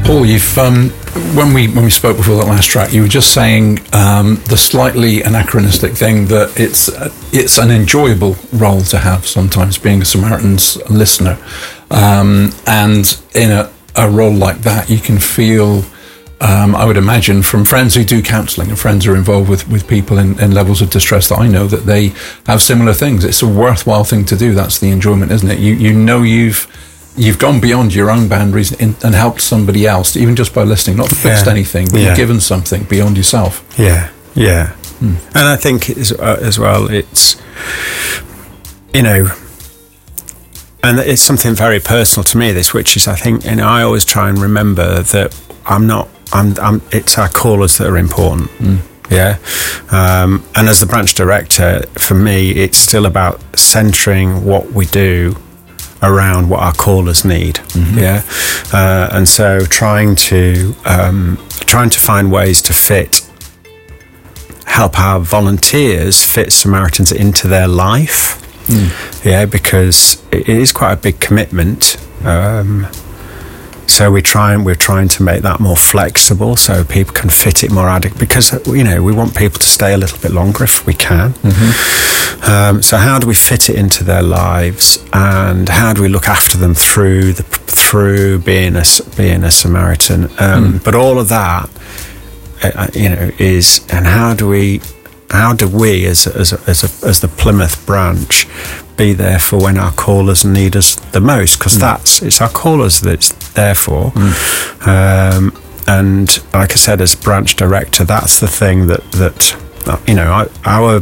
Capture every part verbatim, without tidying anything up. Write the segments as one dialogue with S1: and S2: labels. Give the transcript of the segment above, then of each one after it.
S1: Paul, you've um, when we when we spoke before that last track, you were just saying um, the slightly anachronistic thing that it's uh, it's an enjoyable role to have sometimes, being a Samaritan's listener, um, and in a, a role like that, you can feel. Um, I would imagine from friends who do counselling and friends who are involved with, with people in, in levels of distress that I know, that they have similar things. It's a worthwhile thing to do. That's the enjoyment, isn't it? You you know you've you've gone beyond your own boundaries in, and helped somebody else, even just by listening, not fixed
S2: yeah.
S1: anything, but
S2: yeah.
S1: you've given something beyond yourself.
S2: Yeah, yeah. Hmm. And I think as, uh, as well, it's, you know, and it's something very personal to me, this, which is, I think, you know, I always try and remember that I'm not, I'm, I'm it's our callers that are important. Mm. Yeah. Um, and as the branch director, for me, it's still about centering what we do around what our callers need. Mm-hmm. Yeah. Uh, and so trying to, um, trying to find ways to fit, help our volunteers fit Samaritans into their life. Mm. Yeah. Because it is quite a big commitment. Um, So we try and we're trying to make that more flexible so people can fit it more adequately, because, you know, we want people to stay a little bit longer if we can. Mm-hmm. Um, so how do we fit it into their lives, and how do we look after them through the through being a being a Samaritan? Um, mm. But all of that, uh, you know, is, and how do we how do we as as as, a, as the Plymouth branch be there for when our callers need us the most, because mm. that's it's our callers that it's there for. Mm. Um, and like I said, as branch director, that's the thing that that you know our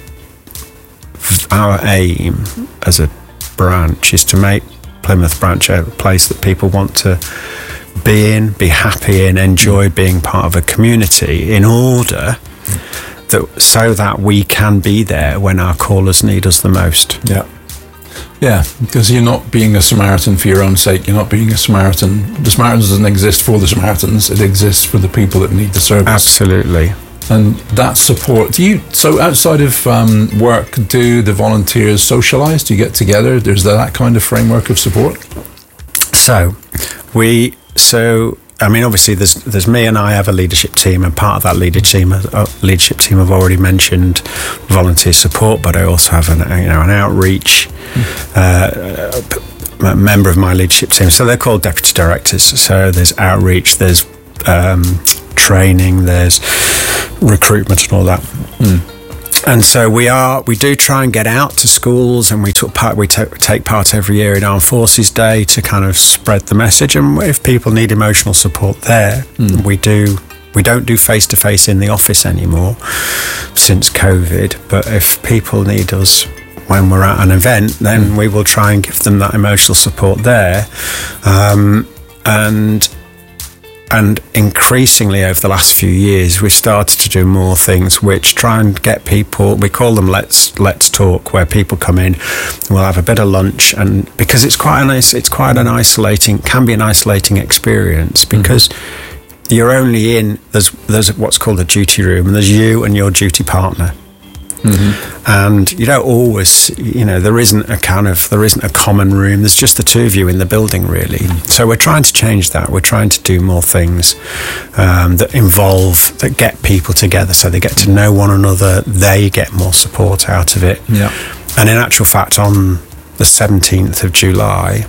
S2: our aim as a branch is to make Plymouth branch a place that people want to be in, be happy in, enjoy mm. being part of a community, in order mm. that so that we can be there when our callers need us the most.
S1: Yeah. Yeah, because you're not being a Samaritan for your own sake. You're not being a Samaritan. The Samaritans doesn't exist for the Samaritans. It exists for the people that need the service.
S2: Absolutely.
S1: And that support. Do you, so outside of um, work, do the volunteers socialise? Do you get together? There's that kind of framework of support?
S2: So, we, so... I mean, obviously, there's there's me and I have a leadership team, and part of that leadership team, uh, leadership team, I've already mentioned volunteer support, but I also have an you know an outreach uh, a member of my leadership team. So they're called deputy directors. So there's outreach, there's um, training, there's recruitment, and all that. Mm. And so we are, we do try and get out to schools, and we took part, we t- take part every year in Armed Forces Day to kind of spread the message. And if people need emotional support there, mm. we do, we don't do face-to-face in the office anymore since COVID. But if people need us when we're at an event, then mm. we will try and give them that emotional support there. Um, and And increasingly over the last few years, we've started to do more things which try and get people, we call them Let's Let's Talk, where people come in, we'll have a bit of lunch, and because it's quite a nice, it's quite an isolating, can be an isolating experience, because mm-hmm. you're only in, there's there's what's called a duty room, and there's you and your duty partner. Mm-hmm. And you don't always, you know, there isn't a kind of, there isn't a common room. There's just the two of you in the building, really. Mm-hmm. So we're trying to change that. We're trying to do more things um, that involve, that get people together so they get to know one another. They get more support out of it.
S1: Yeah.
S2: And in actual fact, on the seventeenth of July,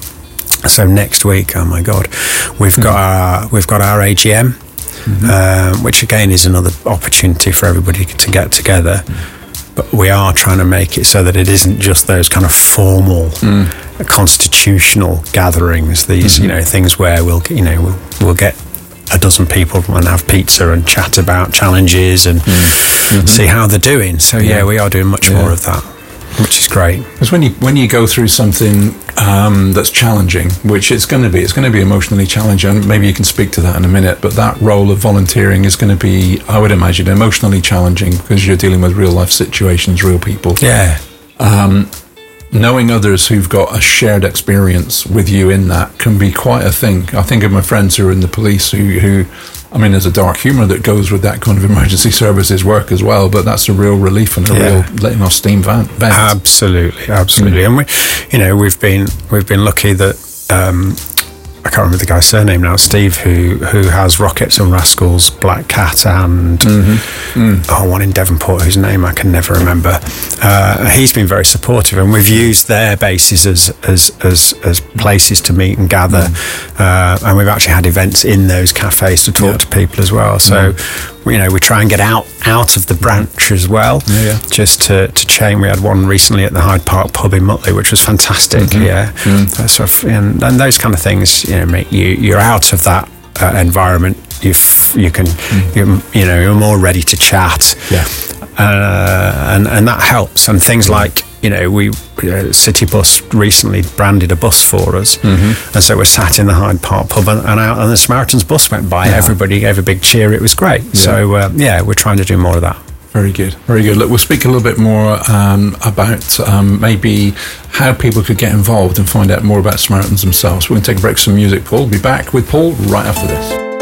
S2: so next week, oh my God, we've mm-hmm. got our, we've got our A G M. Mm-hmm. Um, which again is another opportunity for everybody to get together, mm. but we are trying to make it so that it isn't just those kind of formal mm. constitutional gatherings, these mm-hmm. you know things where we'll you know we'll, we'll get a dozen people and have pizza and chat about challenges and mm-hmm. see how they're doing. So yeah, yeah we are doing much yeah. more of that, which is great.
S1: Because when you when you go through something um, that's challenging, which it's going to be, it's going to be emotionally challenging. Maybe you can speak to that in a minute. But that role of volunteering is going to be, I would imagine, emotionally challenging because you're dealing with real life situations, real people.
S2: Yeah.
S1: Um, knowing others who've got a shared experience with you in that can be quite a thing. I think of my friends who are in the police who, who I mean, there's a dark humour that goes with that kind of emergency services work as well, but that's a real relief and a yeah. real letting off steam vent.
S2: Absolutely, absolutely. Mm. And we, you know, we've been we've been lucky that um, I can't remember the guy's surname now, Steve, who who has Rockets and Rascals, Black Cat, and mm-hmm. mm. oh, one in Devonport whose name I can never remember. Uh, he's been very supportive, and we've used their bases as as as, as places to meet and gather, mm. uh, and we've actually had events in those cafes to talk yep. to people as well. So, mm. you know, we try and get out out of the branch as well,
S1: yeah, yeah.
S2: just to to chain. We had one recently at the Hyde Park pub in Mutley, which was fantastic. Mm-hmm. Yeah, mm. uh, sort of, and, and those kind of things, you know, make you you're out of that uh, environment. You f- you can mm. you you know you're more ready to chat.
S1: Yeah,
S2: uh, and and that helps. And things like, you know, we uh, City Bus recently branded a bus for us, mm-hmm. and so we're sat in the Hyde Park pub, and, and out, and the Samaritans bus went by. Yeah. Everybody gave a big cheer. It was great. Yeah. So uh, yeah, we're trying to do more of that.
S1: Very good, very good. Look, we'll speak a little bit more um, about um, maybe how people could get involved and find out more about Samaritans themselves. We're going to take a break for some music. Paul will be back with Paul right after this.